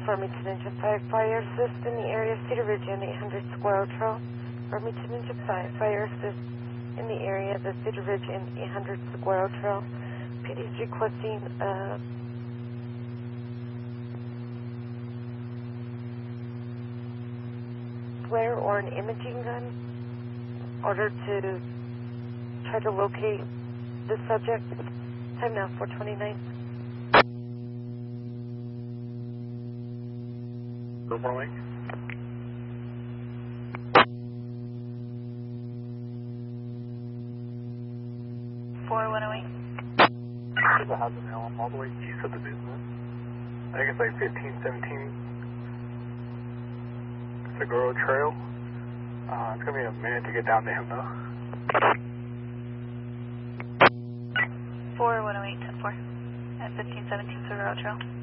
Farmington Engine 5 Fire Assist in the area of Cedar Ridge and 800 Squirrel Trail. Farmington Engine 5 Fire Assist in the area of the Cedar Ridge and 800 Squirrel Trail. PD is requesting flare or an imaging gun in order to try to locate the subject. Time now, 4:29. Good morning. There's a hazard now all the way east of the business. I think it's like 1517 Seguro Trail. It's going to be a minute to get down to him though. 4108, 10-4 at 1517 Seguro Trail.